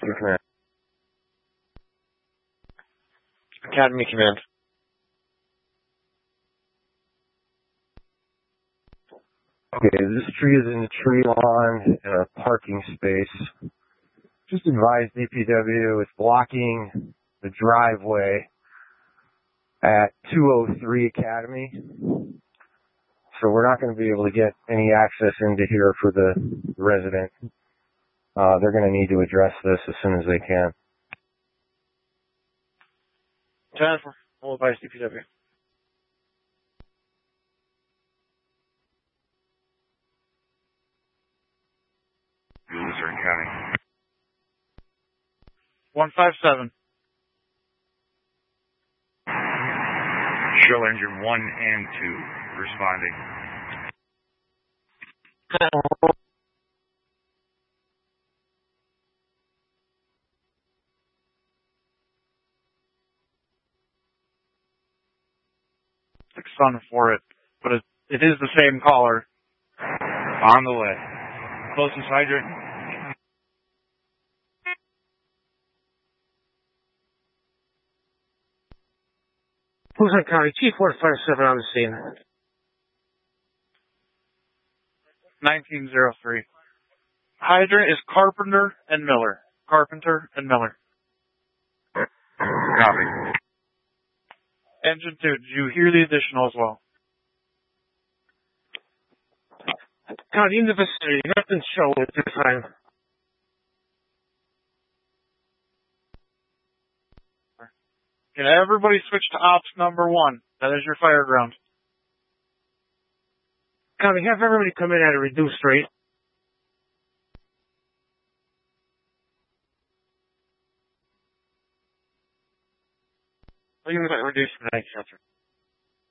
Team Command. Academy Command. Okay, this tree is in the tree lawn in a parking space. Just advise DPW it's blocking the driveway at 203 Academy. So we're not going to be able to get any access into here for the resident. They're going to need to address this as soon as they can. 10-4, we'll advise DPW. Luzerne County. 157. Shell engine 1 and 2 responding. Son for it, but it is the same caller. On the way. Closest hydrant. Luzerne County, Chief 157 on the scene. 1903. Hydrant is Carpenter and Miller. Carpenter and Miller. Copy. Engine 2, did you hear the additional as well? County, in the vicinity, nothing show at this time. Can everybody switch to ops number 1? That is your fire ground. County, have everybody come in at a reduced rate. What do you mean by reduced rate, Shelter?